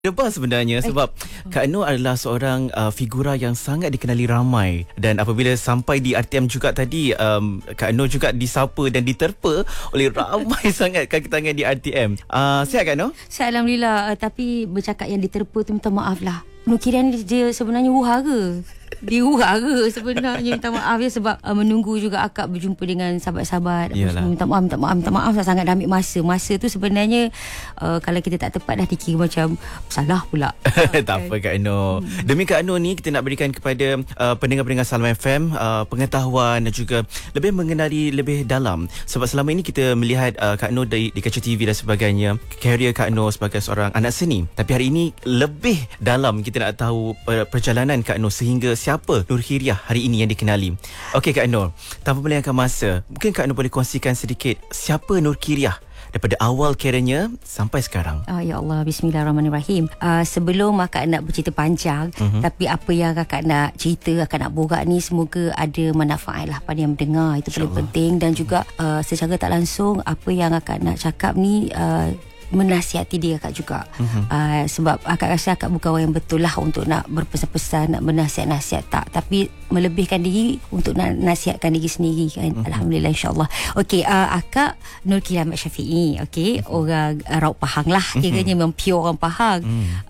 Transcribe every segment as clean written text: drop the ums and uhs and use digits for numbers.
Lepas sebenarnya sebab Kak Nur adalah seorang figura yang sangat dikenali ramai, dan apabila sampai di RTM juga tadi, Kak Nur juga disapa dan diterpa oleh ramai sangat kaki tangan di RTM. Sihat Kak Nur? Sihat, Alhamdulillah. Tapi bercakap yang diterpa tu, minta maaf lah. Nur Kirian dia sebenarnya hura. Dia hura sebenarnya. Minta maaf ya, sebab menunggu juga akak berjumpa dengan sahabat-sahabat. Minta maaf sangat dah ambil masa. Masa tu sebenarnya kalau kita tak tepat dah dikira macam salah pula. Tak apa Kak Nur. Demi Kak Nur ni, kita nak berikan kepada pendengar-pendengar Salam FM pengetahuan dan juga lebih mengenali lebih dalam. Sebab selama ini kita melihat Kak Nur di kaca TV dan sebagainya, karier Kak Nur sebagai seorang anak seni. Tapi hari ini lebih dalam kita nak tahu perjalanan Kak Nur sehingga siapa Nur Khiriah hari ini yang dikenali. Okey Kak Nur, tanpa melengahkan masa, mungkin Kak Nur boleh kongsikan sedikit siapa Nur Khiriah daripada awal karirnya sampai sekarang. Ya Allah, bismillahirrahmanirrahim. Sebelum akak nak bercerita panjang, tapi apa yang akak nak cerita, akak nak borak ni, semoga ada manfaat lah pada yang mendengar. Itu paling penting. Dan juga secara tak langsung, apa yang akak nak cakap ni menasihati dia akak juga. Sebab akak rasa akak bukan orang yang betul lah untuk nak berpesan-pesan, nak bernasihat-nasihat, tak. Tapi melebihkan diri untuk nak nasihatkan diri sendiri kan. Alhamdulillah, insyaAllah. Okey, akak Nur Khiriah Ahmad Syafiee. Okey, orang Raut Pahang lah. Kiranya memang pure orang Pahang.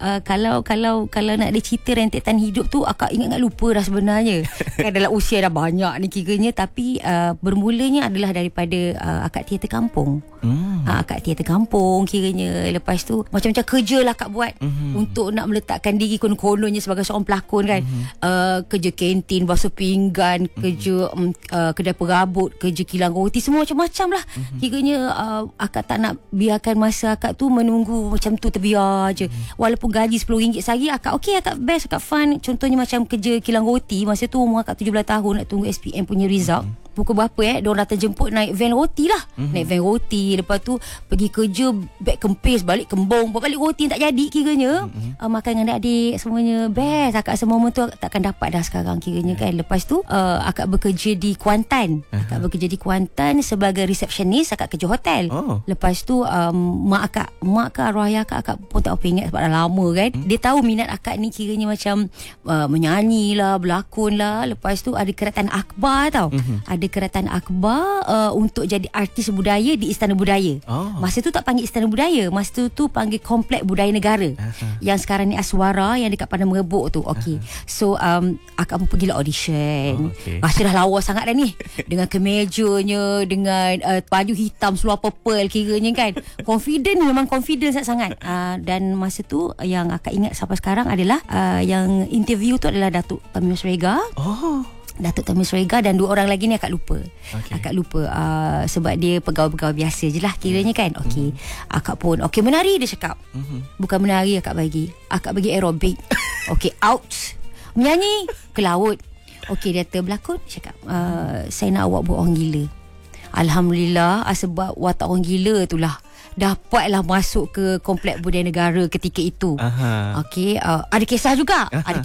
Kalau nak ada cerita rentetan hidup tu, akak ingat lupa dah sebenarnya. Kan dalam usia dah banyak ni kiranya. Tapi bermulanya adalah daripada akak teater kampung. Akak teater kampung kiranya. Lepas tu macam-macam kerja lah akak buat untuk nak meletakkan diri konon-kononnya sebagai seorang pelakon kan. Kerja kantin, basuh pinggan, kerja kedai perabot, kerja kilang roti, semua macam-macam lah. Kiranya akak tak nak biarkan masa akak tu menunggu macam tu terbiar je. Walaupun gaji RM10 sehari, akak okey, akak best, akak fun. Contohnya macam kerja kilang roti, masa tu umur akak 17 tahun, nak tunggu SPM punya result. Pukul berapa diorang datang jemput, naik van roti lah. Naik van roti. Lepas tu pergi kerja, beg kempis, balik kembung, buat balik roti tak jadi kiranya. Makan dengan adik-adik semuanya best. Akak semua moment tu takkan dapat dah sekarang kiranya kan. Lepas tu akak bekerja di Kuantan. Akak bekerja di Kuantan sebagai resepsionis. Akak kerja hotel. Lepas tu mak ke arwah ayah akak pun tak apa ingat sebab dah lama kan. Dia tahu minat akak ni kiranya macam menyanyi lah, berlakon lah. Lepas tu ada keratan akhbar tau. Ada keratan akhbar untuk jadi artis budaya di Istana Budaya. Masa tu tak panggil Istana Budaya, masa tu panggil Komplek Budaya Negara. Yang sekarang ni Aswara, yang dekat Padang Merebok tu. Okey. So akak pun pergilah audition. Masa dah lawa sangat dah ni. Dengan kemejanya, dengan baju hitam seluar purple kiranya kan. Memang confident sangat-sangat. Dan masa tu yang akak ingat sampai sekarang adalah yang interview tu adalah Datuk Tamimus Rega. Datuk Tamimus Rega dan dua orang lagi ni akak lupa. Akak lupa sebab dia pegawai-pegawai biasa je lah kiranya kan. Okey. Akak pun okey menari, dia cakap. Bukan menari akak bagi aerobik. Okey, out. Menyanyi ke laut. Okey, dia kata berlakon, cakap saya nak awak buat orang gila. Alhamdulillah, sebab watak orang gila itulah dapatlah masuk ke Komplek Budaya Negara ketika itu. Okey, ada kisah juga.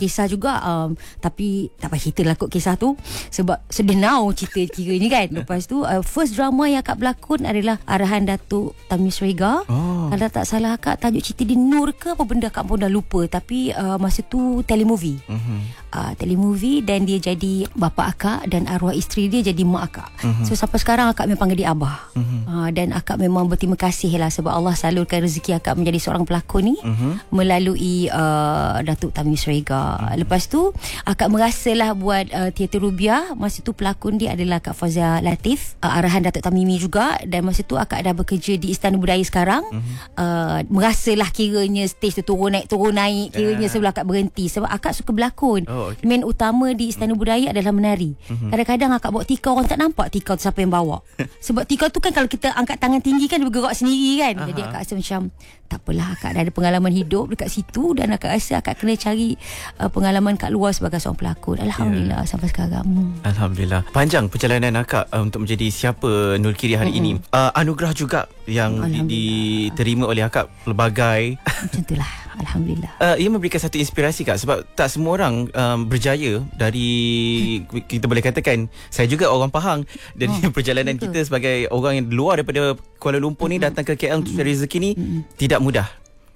Tapi tak payah cerita lah kot kisah tu sebab sedenau cerita kiranya kan. Lepas tu first drama yang akak berlakon adalah arahan Datuk Tamimus Rega. Kalau tak salah akak tajuk cerita dia Nur ke apa benda, akak pun dah lupa. Tapi masa tu telemovie. Telemovie, dan dia jadi bapa akak dan arwah isteri dia jadi mak akak. So sampai sekarang akak memang panggil dia abah. Dan akak memang berterima kasih lah sebab Allah salurkan rezeki akak menjadi seorang pelakon ni melalui Datuk Tamimus Rega. Lepas tu akak merasalah buat teater Rubiah. Masa tu pelakon dia adalah Kak Fazia Latif, arahan Datuk Tamimi juga. Dan masa tu akak dah bekerja di Istana Budaya sekarang. Merasalah kiranya stage tu turun naik kiranya sebelum akak berhenti sebab akak suka berlakon. Main utama di Istana Budaya adalah menari. Kadang-kadang akak bawa tikar, orang tak nampak tikar tu siapa yang bawa. Sebab tikar tu kan kalau kita angkat tangan tinggi kan dia bergerak sendiri kan. Jadi akak rasa macam tak apalah, akak dah ada pengalaman hidup dekat situ. Dan akak rasa akak kena cari pengalaman kat luar sebagai seorang pelakon. Alhamdulillah sampai sekarang. Alhamdulillah. Panjang perjalanan akak untuk menjadi siapa Nur Khiriah hari ini. Anugerah juga yang diterima oleh akak pelbagai. Macam itulah. Alhamdulillah. Ia memberikan satu inspirasi Kak, sebab tak semua orang berjaya dari, kita boleh katakan saya juga orang Pahang, dari perjalanan kita sebagai orang yang luar daripada Kuala Lumpur ni datang ke KL untuk cari rezeki ni tidak mudah.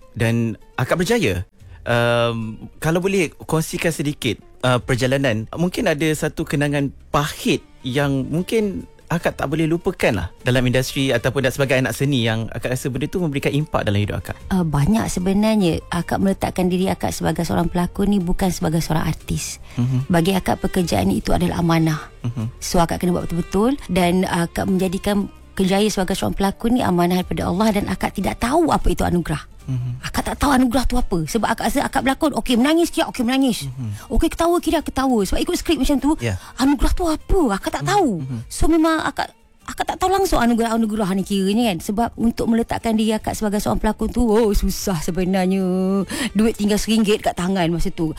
dan akak berjaya. Kalau boleh kongsikan sedikit perjalanan, mungkin ada satu kenangan pahit yang mungkin akak tak boleh lupakan lah dalam industri ataupun sebagai anak seni, yang akak rasa benda tu memberikan impak dalam hidup akak. Banyak sebenarnya. Akak meletakkan diri akak sebagai seorang pelakon ni bukan sebagai seorang artis. Bagi akak pekerjaan ni itu adalah amanah. So akak kena buat betul-betul, dan akak menjadikan kerjaya sebagai seorang pelakon ni amanah daripada Allah, dan akak tidak tahu apa itu anugerah. Akak tak tahu anugerah tu apa. Sebab akak rasa akak berlakon, okey menangis kira, okey menangis. Okey ketawa kira ketawa. Sebab ikut skrip macam tu. Anugerah tu apa? Akak tak tahu. So memang akak tak tahu langsung anugerah ni kiranya kan. Sebab untuk meletakkan diri akak sebagai seorang pelakon tu susah sebenarnya. Duit tinggal RM1 kat tangan masa tu.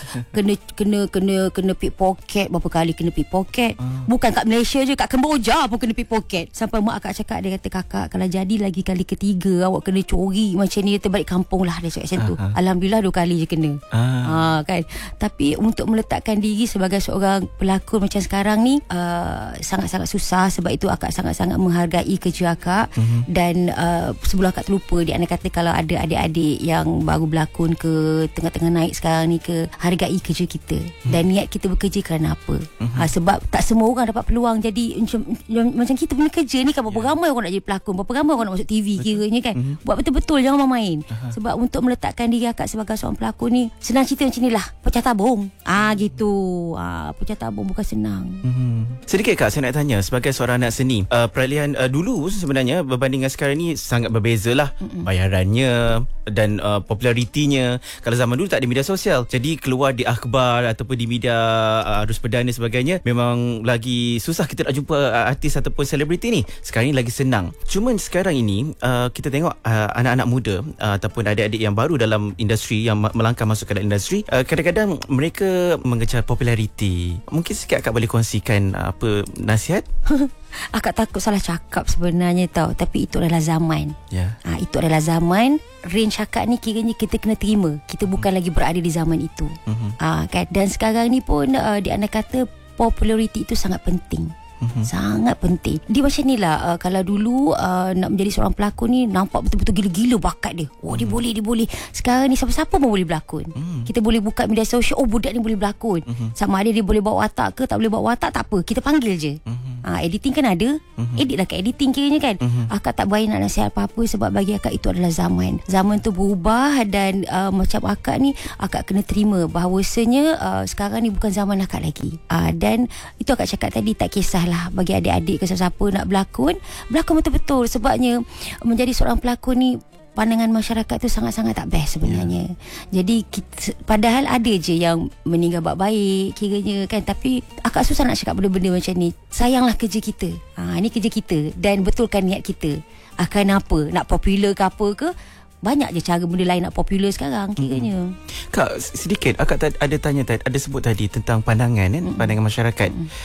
Kena pickpocket. Berapa kali kena pickpocket. Bukan kat Malaysia je, kat Kemboja pun kena pickpocket. Sampai mak akak cakap, dia kata, kakak kalau jadi lagi kali ketiga awak kena curi macam ni, dia terbalik kampung lah, dia cakap macam tu. Alhamdulillah 2 kali je kena. Kan. Tapi untuk meletakkan diri sebagai seorang pelakon macam sekarang ni sangat-sangat susah. Sebab itu akak sangat menghargai kerja akak. Dan sebelum akak terlupa, dia kata kalau ada adik-adik yang baru berlakon ke, tengah-tengah naik sekarang ni ke, hargai kerja kita dan niat kita bekerja kerana apa. Sebab tak semua orang dapat peluang jadi macam kita punya kerja ni kan. Berapa ramai orang nak jadi pelakon, berapa ramai orang nak masuk TV kiranya kan. Buat betul-betul, jangan main-main. Sebab untuk meletakkan diri akak sebagai seorang pelakon ni, senang cerita macam ni lah, pecah tabung gitu. Pecah tabung bukan senang. Sedikit kak, saya nak tanya, sebagai seorang anak seni, peralihan dulu sebenarnya berbanding dengan sekarang ni sangat berbeza lah. Bayarannya dan popularitinya. Kalau zaman dulu tak ada media sosial, jadi keluar di akhbar ataupun di media arus perdana sebagainya, memang lagi susah kita nak jumpa artis ataupun selebriti ni. Sekarang ni lagi senang. Cuma sekarang ini kita tengok anak-anak muda ataupun adik-adik yang baru dalam industri, yang melangkah masuk ke dalam industri, kadang-kadang mereka mengejar populariti. Mungkin sikit akak boleh kongsikan apa nasihat? Akak takut salah cakap sebenarnya tau, tapi itu adalah zaman. Itu adalah zaman. Range akak ni kiranya kita kena terima, kita bukan lagi berada di zaman itu. Kan? Dan sekarang ni pun dia anak kata populariti itu sangat penting. Sangat penting. Dia macam ni lah, kalau dulu nak menjadi seorang pelakon ni nampak betul-betul gila-gila bakat dia. Dia boleh. Sekarang ni siapa-siapa pun boleh berlakon. Kita boleh buka media sosial, budak ni boleh berlakon. Sama ada dia boleh bawa watak ke tak boleh bawa watak, tak apa, kita panggil je. Editing kan ada, edit lah kat editing kiranya kan. Akak tak berani nak nasihat apa-apa, sebab bagi akak itu adalah zaman. Zaman tu berubah, dan macam akak ni, akak kena terima bahawasanya sekarang ni bukan zaman akak lagi. Dan itu akak cakap tadi, tak kisahlah bagi adik-adik ke siapa nak berlakon betul-betul. Sebabnya menjadi seorang pelakon ni, pandangan masyarakat tu sangat-sangat tak best sebenarnya. Jadi padahal ada je yang meninggal baik kiranya kan. Tapi akak susah nak cakap benda-benda macam ni. Sayanglah kerja kita. Ini kerja kita, dan betulkan niat kita. Akan apa, nak popular ke apa ke, banyak je cara benda lain nak popular sekarang kiranya. Kak, sedikit akak ada tanya tadi, ada sebut tadi tentang pandangan kan, pandangan masyarakat.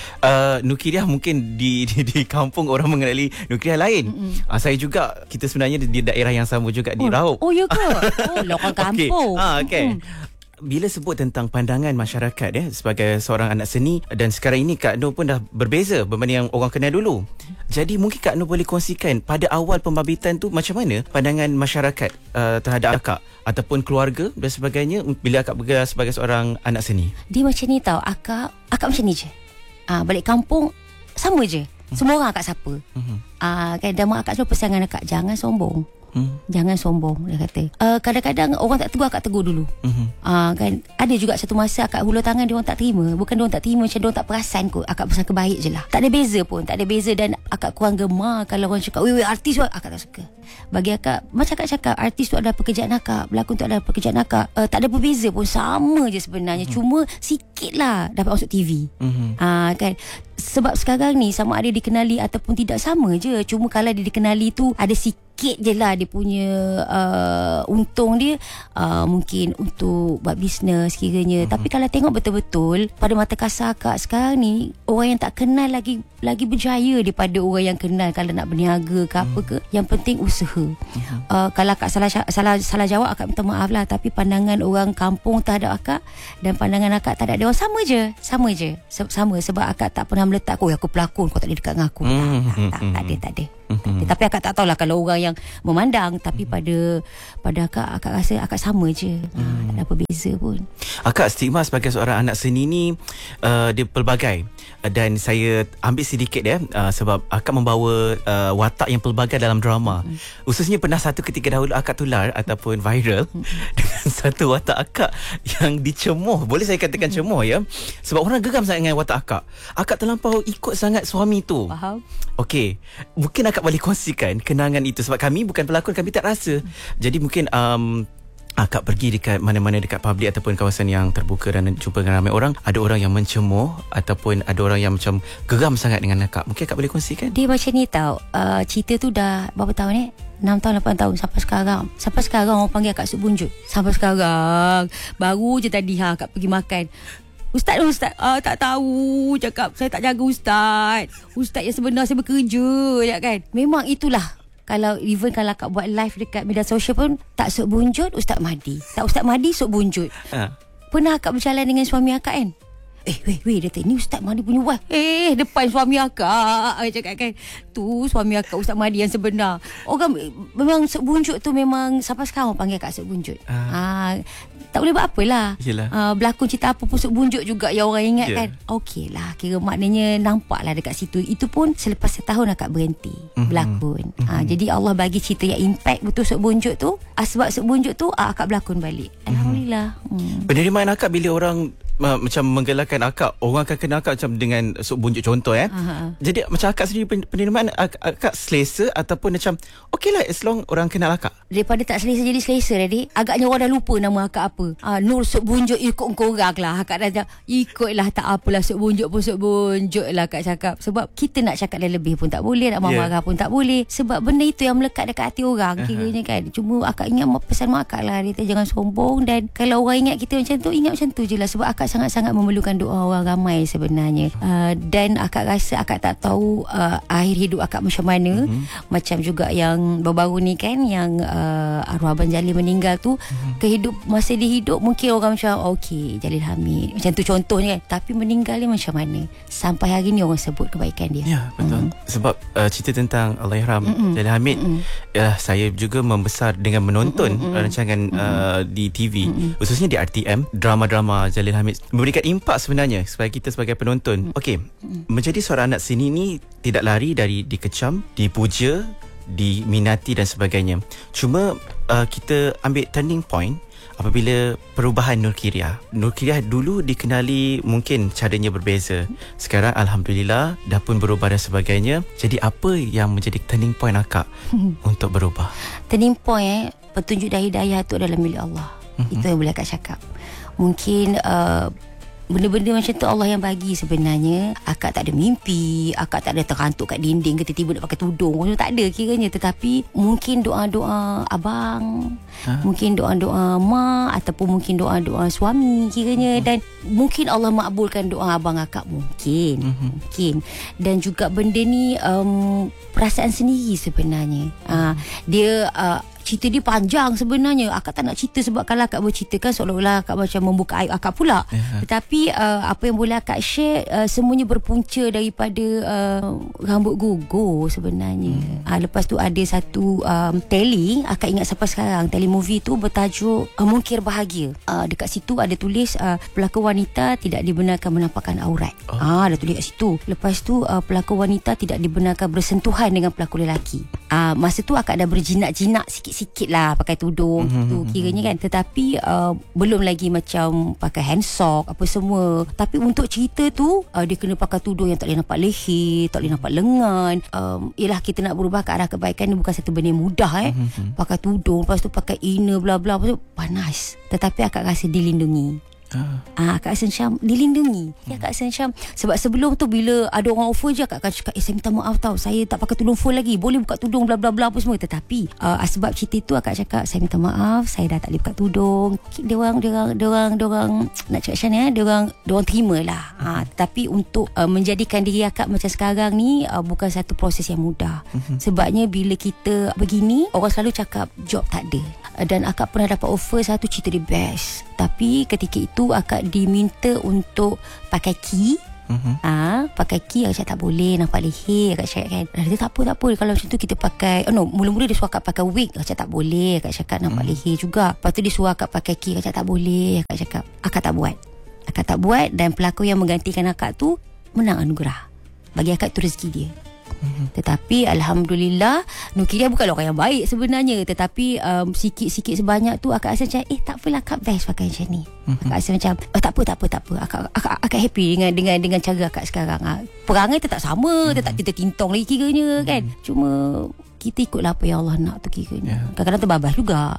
Nukiliah mungkin di kampung orang mengenali nukiliah lain. Saya juga, kita sebenarnya di daerah yang sama juga, di Raub. Ya ke? Lokal kampung. Okay. Bila sebut tentang pandangan masyarakat sebagai seorang anak seni, dan sekarang ini Kak Nur pun dah berbeza berbanding yang orang kenal dulu. Jadi mungkin Kak Nur boleh kongsikan pada awal pembabitan tu macam mana pandangan masyarakat terhadap akak ataupun keluarga dan sebagainya bila akak bergerak sebagai seorang anak seni. Dia macam ni tau, akak macam ni je. Balik kampung sama je. Semua orang akak siapa. Kan, dan mak akak selalu pesankan akak, jangan sombong. Jangan sombong, dia kata. Kadang-kadang orang tak tegur, akak tegur dulu. Kan, ada juga satu masa akak hulur tangan, dia orang tak terima. Bukan dia orang tak terima, macam dia orang tak perasan kot. Akak pesan kebaik je lah. Tak ada beza pun, tak ada beza. Dan akak kurang gemar kalau orang cakap, weh artis pun, akak tak suka. Bagi akak, macam akak cakap, artis tu adalah pekerjaan akak, berlakon tu adalah pekerjaan akak. Tak ada berbeza pun, sama je sebenarnya. Cuma sikit lah dapat masuk TV. Kan, sebab sekarang ni sama ada dikenali ataupun tidak, sama je. Cuma kalau dia dikenali tu ada sikit je lah dia punya untung dia, mungkin untuk buat bisnes kiranya. Tapi kalau tengok betul-betul pada mata kasar akak sekarang ni, orang yang tak kenal lagi berjaya daripada orang yang kenal. Kalau nak berniaga ke apa ke, yang penting usaha. Kalau akak salah jawab, akak minta maaf lah. Tapi pandangan orang kampung terhadap akak dan pandangan akak terhadap dia orang sama je. Sebab akak tak pernah meletak, aku pelakon, kau tak ada dekat dengan aku. Tak ada. Tapi akak tak tahulah kalau orang yang memandang. Tapi pada akak rasa akak sama je. Tak ada apa beza pun. Akak, stigma sebagai seorang anak seni ni dia pelbagai. Dan saya ambil sedikit sebab akak membawa watak yang pelbagai dalam drama. Khususnya pernah satu ketika dahulu akak tular ataupun viral dengan satu watak akak yang dicemuh. Boleh saya katakan cemuh ya? Sebab orang geram sangat dengan watak akak. Akak terlampau ikut sangat suami tu. Faham? Okey, mungkin akak boleh kongsikan kenangan itu. Sebab kami bukan pelakon, kami tak rasa. Jadi mungkin akak pergi dekat mana-mana dekat public ataupun kawasan yang terbuka dan jumpa dengan ramai orang, ada orang yang mencemuh ataupun ada orang yang macam geram sangat dengan akak. Mungkin akak boleh kongsikan? Dia macam ni tau. Cerita tu dah berapa tahun ni? 6 tahun, 8 tahun sampai sekarang. Sampai sekarang orang panggil akak Suk Bunjut. Sampai sekarang. Baru je tadi akak pergi makan. Ustaz, tak tahu. Cakap saya tak jaga Ustaz. Ustaz yang sebenar saya bekerja ya kan. Memang itulah. Kalau akak buat live dekat media sosial pun, tak Suk Bunjut, Ustaz Mahdi. Tak Ustaz Mahdi, Suk Bunjut. Pernah akak berjalan dengan suami akak kan? Weh, dia kata, ni Ustaz Mahdi punya wife. Depan suami akak. Cakap kan, tu suami akak Ustaz Mahdi yang sebenar. Orang memang Suk Bunjut tu memang sampai sekarang orang panggil akak Suk Bunjut. Tak boleh buat apalah. Berlakon cerita apa pun Suk Bunjut juga yang orang ingat kan. Okey lah, kira maknanya nampak lah dekat situ. Itu pun selepas setahun akak berhenti berlakon. Jadi Allah bagi cerita yang impact betul Suk Bunjut tu. Sebab Suk Bunjut tu akak berlakon balik. Alhamdulillah. Penerimaan akak bila orang macam menggelarkan akak, orang akan kenal akak macam dengan Suk Bunjut contoh Jadi macam akak sendiri penerimaan akak selesa ataupun macam okey lah as long orang kenal akak? Daripada tak selesa jadi selesa tadi, agaknya orang dah lupa nama akak apa. Nur Suk Bunjut ikut korang lah. Akak dah ikutlah, tak apalah Suk Bunjut pun Suk Bunjut lah akak cakap. Sebab kita nak cakap dah lebih pun tak boleh, nak marah pun tak boleh. Sebab benda itu yang melekat dekat hati orang kiranya kan. Cuma akak ingat pesan mak akak lah, dia kata jangan sombong. Dan kalau orang ingat kita macam tu, ingat macam tu je lah. Sebab akak sangat-sangat memerlukan doa orang ramai sebenarnya. Dan akak rasa akak tak tahu akhir hidup akak macam mana. Macam juga yang baru-baru ni kan, yang arwah Abang Jalil meninggal tu, masa dia hidup mungkin orang macam okey Jalil Hamid macam tu contohnya kan. Tapi meninggal ni macam mana, sampai hari ni orang sebut kebaikan dia. Ya betul. Sebab cerita tentang Allahyarham Jalil Hamid, saya juga membesar dengan menonton rancangan di TV, khususnya di RTM. Drama-drama Jalil Hamid memberikan impak sebenarnya supaya kita sebagai penonton. Okey, menjadi seorang anak seni ni tidak lari dari dikecam, dipuja, diminati dan sebagainya. Cuma kita ambil turning point apabila perubahan Nur Kiriah. Nur Kiriah dulu dikenali mungkin caranya berbeza. Sekarang alhamdulillah dah pun berubah dan sebagainya. Jadi apa yang menjadi turning point akak untuk berubah? Turning point petunjuk dan hidayah tu adalah milik Allah. Itu yang boleh akak cakap. Mungkin benda-benda macam tu Allah yang bagi sebenarnya. Akak tak ada mimpi, akak tak ada terhantuk kat dinding ke tiba-tiba nak pakai tudung, tak ada kiranya. Tetapi mungkin doa-doa abang, mungkin doa-doa mak, ataupun mungkin doa-doa suami kiranya. Dan mungkin Allah makbulkan doa abang akak. Mungkin. Dan juga benda ni perasaan sendiri sebenarnya. Dia cerita dia panjang sebenarnya. Akak tak nak cerita sebab kalau akak berceritakan seolah-olah akak macam membuka aib akak pula. Tetapi apa yang boleh akak share, semuanya berpunca daripada rambut gugur sebenarnya. Lepas tu ada satu tele, akak ingat sampai sekarang, tele movie tu bertajuk Mungkir Bahagia. Dekat situ ada tulis pelakon wanita tidak dibenarkan menampakkan aurat. Dah tulis kat situ. Lepas tu pelakon wanita tidak dibenarkan bersentuhan dengan pelakon lelaki. Masa tu akak dah berjinak-jinak sikit lah pakai tudung tu kiranya kan. Tetapi belum lagi macam pakai handsock apa semua. Tapi untuk cerita tu dia kena pakai tudung yang tak boleh nampak leher, tak boleh nampak lengan. Yelah, kita nak berubah ke arah kebaikan ni bukan satu benda yang mudah pakai tudung, lepas tu pakai inner bla bla, lepas tu panas. Tetapi akak rasa dilindungi. Akak rasa macam dilindungi. Akak rasa macam, sebab sebelum tu bila ada orang offer je, akak akan cakap saya minta maaf tau, saya tak pakai tudung full lagi, boleh buka tudung bla bla bla apa semua. Tetapi sebab cerita tu akak cakap saya minta maaf, saya dah tak boleh buka tudung. Dia orang nak cakap macam ni, dia orang terima lah. Tapi untuk menjadikan diri akak macam sekarang ni bukan satu proses yang mudah. Sebabnya bila kita begini, orang selalu cakap job tak ada. Dan akak pernah dapat offer cerita dia best. Tapi ketika itu akak diminta untuk pakai key Pakai key akak cakap tak boleh, nampak leher akak cakap kan. Dia tak apa kalau macam tu kita pakai mula-mula dia suruh akak pakai wig, akak cakap tak boleh, akak cakap nampak leher juga. Lepas tu dia suruh akak pakai key, akak cakap tak boleh, akak cakap akak tak buat. Dan pelakon yang menggantikan akak tu menang anugerah, bagi akak tu rezeki dia. Tetapi Alhamdulillah, Nukiria bukanlah orang yang baik sebenarnya, tetapi sikit-sikit sebanyak tu akak rasa macam tak apalah, akak best pakai macam ni. Akak rasa macam tak apa. Akak happy dengan cara akak sekarang. Perangai tetap sama, tetap kita tintong lagi kiranya kan. Cuma kita ikutlah apa yang Allah nak tu kiranya. Kadang-kadang terbabas juga.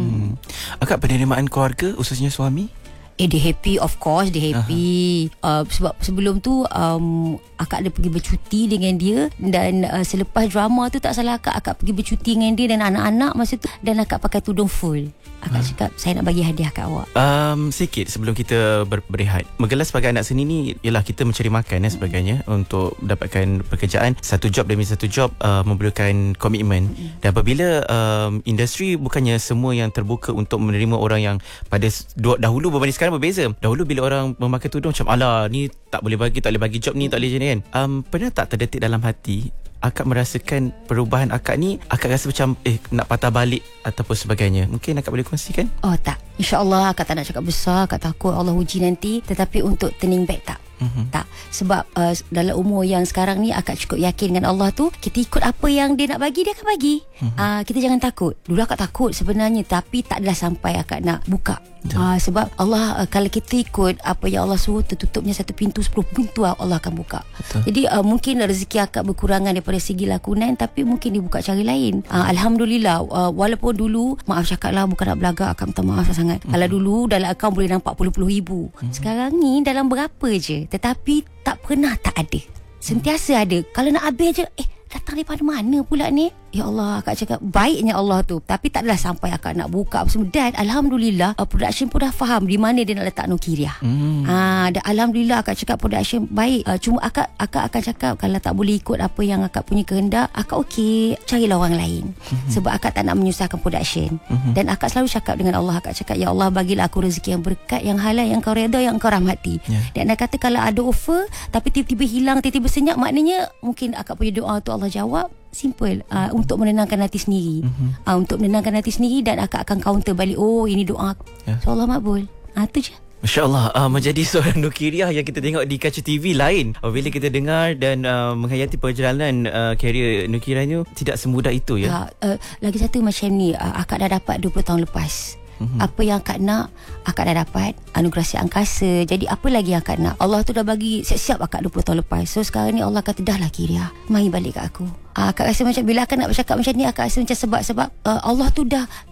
Akak penerimaan keluarga, khususnya suami? Dia happy, of course dia happy. Sebab sebelum tu akak ada pergi bercuti dengan dia. Dan selepas drama tu tak salah akak pergi bercuti dengan dia dan anak-anak masa tu. Dan akak pakai tudung full. Akak cakap saya nak bagi hadiah kat awak. Sikit sebelum kita berehat, Menggelar sebagai anak seni ni ialah kita mencari makan dan sebagainya. Untuk dapatkan pekerjaan, satu job demi satu job memerlukan komitmen. Dan apabila industri bukannya semua yang terbuka untuk menerima orang yang pada dahulu berbanding sekarang berbeza. Dahulu bila orang memakai tudung macam alah ni tak boleh bagi job ni, tak boleh macam ni kan. Pernah tak terdetik dalam hati akak merasakan perubahan akak ni, akak rasa macam nak patah balik ataupun sebagainya? Mungkin akak boleh kongsikan? Tak, InsyaAllah akak tak nak cakap besar, akak takut Allah uji nanti. Tetapi untuk turning back tak. Tak. Sebab dalam umur yang sekarang ni akak cukup yakin dengan Allah tu. Kita ikut apa yang dia nak bagi, dia akan bagi. Kita jangan takut. Dulu akak takut sebenarnya, tapi tak adalah sampai akak nak buka. Sebab Allah, kalau kita ikut apa yang Allah suruh, tertutupnya satu pintu, 10 pintu Allah akan buka. Jadi mungkin rezeki akak berkurangan daripada segi lakonan, tapi mungkin dibuka cara lain. Alhamdulillah. Walaupun dulu, maaf cakap lah, bukan nak belagak, akak minta maaf sangat. Kalau dulu dalam akaun boleh nampak puluh ribu. Sekarang ni dalam berapa je. Tetapi tak pernah tak ada. Sentiasa ada. Kalau nak habis je, datang daripada mana pula ni? Ya Allah, akak cakap baiknya Allah tu. Tapi tak adalah sampai akak nak buka apa semua. Dan Alhamdulillah, production pun dah faham di mana dia nak letak Nukiria. Dan Alhamdulillah akak cakap production baik. Cuma akak akan cakap kalau tak boleh ikut apa yang akak punya kehendak, akak okey, carilah orang lain. Sebab akak tak nak menyusahkan production. Dan akak selalu cakap dengan Allah, akak cakap, ya Allah, bagilah aku rezeki yang berkat, yang halal, yang kau redha, yang kau rahmati. Dan akak kata kalau ada offer tapi tiba-tiba hilang, tiba-tiba senyap, maknanya mungkin akak punya doa tu Allah jawab. Simple. Untuk menenangkan hati sendiri. Untuk menenangkan hati sendiri. Dan akak akan counter balik, ini doa aku. So Allah makbul. Itu je. Masya Allah, menjadi seorang Nukiria yang kita tengok di kaca TV lain. Bila kita dengar dan menghayati perjalanan karier Nukiria ni, tidak semudah itu ya. Lagi satu macam ni, akak dah dapat 20 tahun lepas. Apa yang akak nak, akak dah dapat. Anugerah si angkasa. Jadi apa lagi yang akak nak? Allah tu dah bagi siap-siap akak 20 tahun lepas. So sekarang ni Allah kata, dah lah Kiria, mari balik kat aku. Akak rasa macam bila akak nak bercakap macam ni, akak rasa macam sebab Allah tu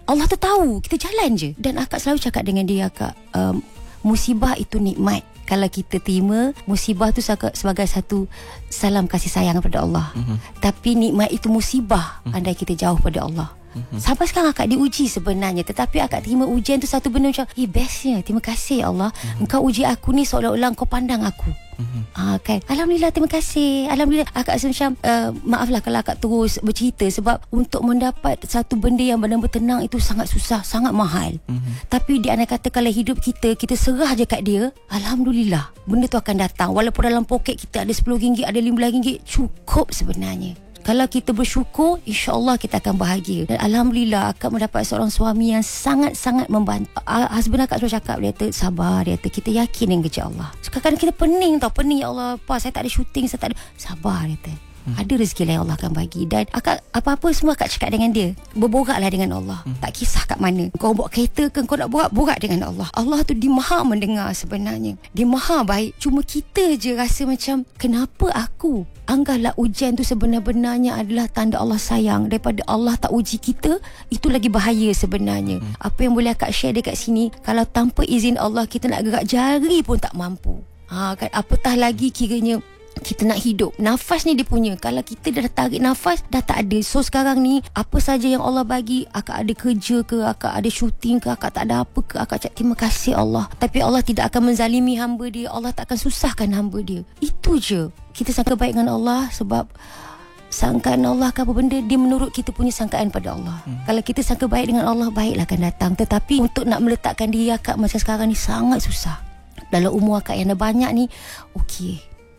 tahu, kita jalan je. Dan akak selalu cakap dengan dia, akak, musibah itu nikmat. Kalau kita terima musibah tu sebagai satu salam kasih sayang kepada Allah. Tapi nikmat itu musibah andai kita jauh pada Allah. Sampai sekarang akak diuji sebenarnya, tetapi akak terima ujian tu satu benda macam bestnya, terima kasih Allah, engkau uji aku ni seolah-olah engkau pandang aku. Kan, Alhamdulillah, terima kasih. Alhamdulillah. Akak rasa macam maaflah kalau akak terus bercerita, sebab untuk mendapat satu benda yang benar-benar tenang itu sangat susah, sangat mahal. Tapi di antara kata, kalau hidup kita serah je kat dia, Alhamdulillah, benda tu akan datang. Walaupun dalam poket kita ada RM10, ada RM15, cukup sebenarnya. Kalau kita bersyukur, insya-Allah kita akan bahagia. Dan Alhamdulillah, akak mendapat seorang suami yang sangat-sangat membantu. Husband akak selalu cakap, dia kata sabar, dia kata kita yakin dengan kerja Allah. Kadang-kadang kita pening, ya Allah, saya tak ada syuting, saya tak ada. Sabar, dia kata. Ada rezeki lain Allah akan bagi. Dan akak, apa-apa semua akak cakap dengan dia, berboraklah dengan Allah. Tak kisah kat mana, kau bawa kereta ke, kau nak borak dengan Allah. Allah tu dia maha mendengar sebenarnya, dia maha baik. Cuma kita je rasa macam, kenapa aku? Anggaplah ujian tu sebenar-benarnya adalah tanda Allah sayang. Daripada Allah tak uji kita, itu lagi bahaya sebenarnya. Apa yang boleh akak share dekat sini, kalau tanpa izin Allah, kita nak gerak jari pun tak mampu. Kan, apatah lagi kiranya kita nak hidup. Nafas ni dia punya. Kalau kita dah tarik nafas, dah tak ada. So sekarang ni, apa saja yang Allah bagi, akak ada kerja ke, akak ada syuting ke, akak tak ada apa ke, akak cakap terima kasih Allah. Tapi Allah tidak akan menzalimi hamba dia. Allah tak akan susahkan hamba dia. Itu je. Kita sangka baik dengan Allah, sebab sangkaan Allah ke apa benda, dia menurut kita punya sangkaan pada Allah. Kalau kita sangka baik dengan Allah, baiklah akan datang. Tetapi untuk nak meletakkan diri akak macam sekarang ni sangat susah. Dalam umur akak yang dah banyak ni, okey,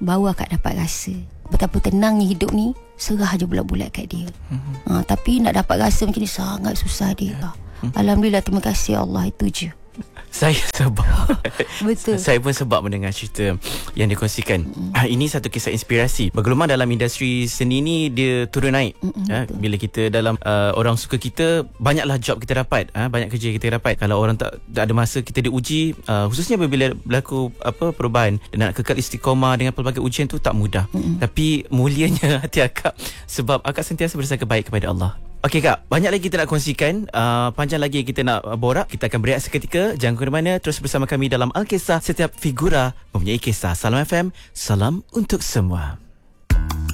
baru akak dapat rasa betapa tenangnya hidup ni. Serah je bulat-bulat kat dia. Tapi nak dapat rasa macam ni sangat susah dia. Alhamdulillah, terima kasih Allah, itu je. Saya sebab Betul. Saya pun sebab mendengar cerita yang dikongsikan. Ini satu kisah inspirasi. Bergelumang dalam industri seni ni, dia turun naik. Bila kita dalam orang suka kita, banyaklah job kita dapat, banyak kerja kita dapat. Kalau orang tak ada masa, kita diuji, khususnya bila berlaku perubahan dan nak kekal istiqamah dengan pelbagai ujian tu tak mudah. Tapi mulianya hati akak sebab akak sentiasa bersangka baik kepada Allah. Okey Kak, banyak lagi kita nak kongsikan, panjang lagi kita nak borak. Kita akan berehat seketika. Jangan ke mana-mana, terus bersama kami dalam Alkisah. Setiap figura mempunyai kisah. Salam FM, salam untuk semua.